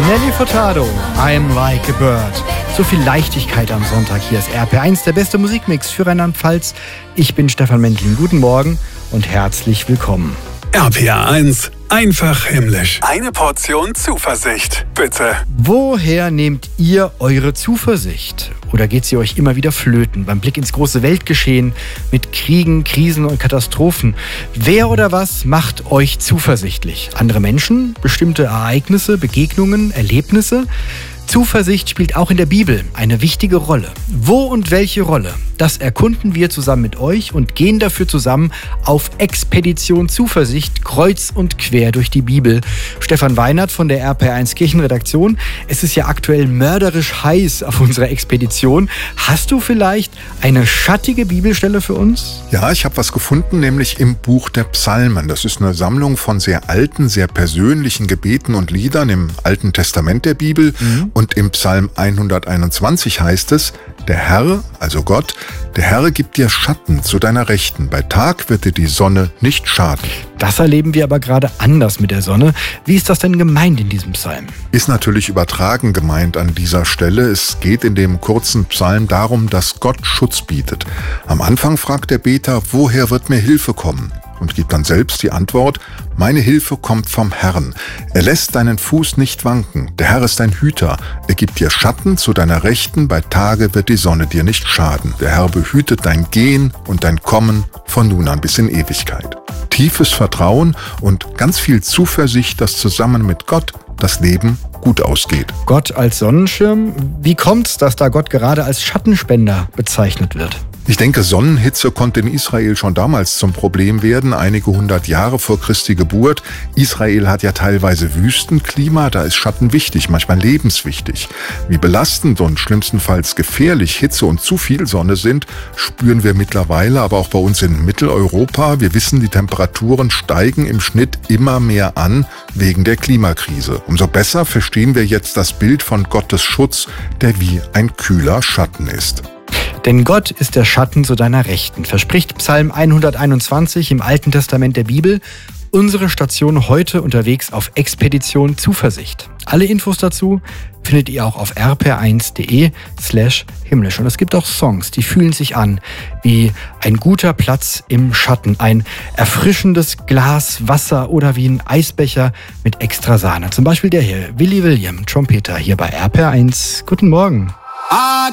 Nelly Furtado, I'm Like a Bird. So viel Leichtigkeit am Sonntag. Hier ist RPR1, der beste Musikmix für Rheinland-Pfalz. Ich bin Stefan Mendlin. Guten Morgen und herzlich willkommen. RPR1, einfach himmlisch. Eine Portion Zuversicht, bitte. Woher nehmt ihr eure Zuversicht? Oder geht sie euch immer wieder flöten beim Blick ins große Weltgeschehen mit Kriegen, Krisen und Katastrophen? Wer oder was macht euch zuversichtlich? Andere Menschen? Bestimmte Ereignisse, Begegnungen, Erlebnisse? Zuversicht spielt auch in der Bibel eine wichtige Rolle. Wo und welche Rolle? Das erkunden wir zusammen mit euch und gehen dafür zusammen auf Expedition Zuversicht, kreuz und quer durch die Bibel. Stefan Weinert von der RPR1 Kirchenredaktion. Es ist ja aktuell mörderisch heiß auf unserer Expedition. Hast du vielleicht eine schattige Bibelstelle für uns? Ja, ich habe was gefunden, nämlich im Buch der Psalmen. Das ist eine Sammlung von sehr alten, sehr persönlichen Gebeten und Liedern im Alten Testament der Bibel. Und im Psalm 121 heißt es: Der Herr, also Gott, der Herr gibt dir Schatten zu deiner Rechten. Bei Tag wird dir die Sonne nicht schaden. Das erleben wir aber gerade anders mit der Sonne. Wie ist das denn gemeint in diesem Psalm? Ist natürlich übertragen gemeint an dieser Stelle. Es geht in dem kurzen Psalm darum, dass Gott Schutz bietet. Am Anfang fragt der Beter, woher wird mir Hilfe kommen? Und gibt dann selbst die Antwort: Meine Hilfe kommt vom Herrn. Er lässt deinen Fuß nicht wanken. Der Herr ist dein Hüter. Er gibt dir Schatten zu deiner Rechten. Bei Tage wird die Sonne dir nicht schaden. Der Herr behütet dein Gehen und dein Kommen von nun an bis in Ewigkeit. Tiefes Vertrauen und ganz viel Zuversicht, dass zusammen mit Gott das Leben gut ausgeht. Gott als Sonnenschirm? Wie kommt's, dass da Gott gerade als Schattenspender bezeichnet wird? Ich denke, Sonnenhitze konnte in Israel schon damals zum Problem werden, einige 100 Jahre vor Christi Geburt. Israel hat ja teilweise Wüstenklima, da ist Schatten wichtig, manchmal lebenswichtig. Wie belastend und schlimmstenfalls gefährlich Hitze und zu viel Sonne sind, spüren wir mittlerweile, aber auch bei uns in Mitteleuropa. Wir wissen, die Temperaturen steigen im Schnitt immer mehr an wegen der Klimakrise. Umso besser verstehen wir jetzt das Bild von Gottes Schutz, der wie ein kühler Schatten ist. Denn Gott ist der Schatten zu deiner Rechten, verspricht Psalm 121 im Alten Testament der Bibel. Unsere Station heute unterwegs auf Expedition Zuversicht. Alle Infos dazu findet ihr auch auf rpr1.de/himmlisch. Und es gibt auch Songs, die fühlen sich an wie ein guter Platz im Schatten, ein erfrischendes Glas Wasser oder wie ein Eisbecher mit extra Sahne. Zum Beispiel der hier, Willy William, Trompeter, hier bei RPR1. Guten Morgen. I